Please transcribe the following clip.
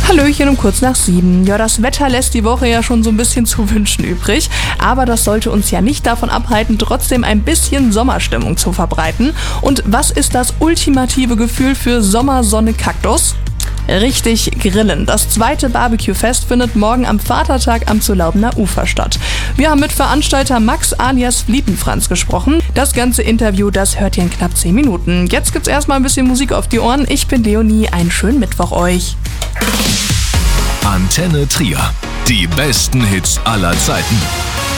Hallöchen um kurz nach 7. Ja, das Wetter lässt die Woche ja schon so ein bisschen zu wünschen übrig. Aber das sollte uns ja nicht davon abhalten, trotzdem ein bisschen Sommerstimmung zu verbreiten. Und was ist das ultimative Gefühl für Sommersonne-Kaktus? Richtig, Grillen. Das 2. Barbecue-Fest findet morgen am Vatertag am Zulaubener Ufer statt. Wir haben mit Veranstalter Max alias Fliepenfranz gesprochen. Das ganze Interview, das hört ihr in knapp 10 Minuten. Jetzt gibt's erstmal ein bisschen Musik auf die Ohren. Ich bin Leonie, einen schönen Mittwoch euch. Antenne Trier. Die besten Hits aller Zeiten.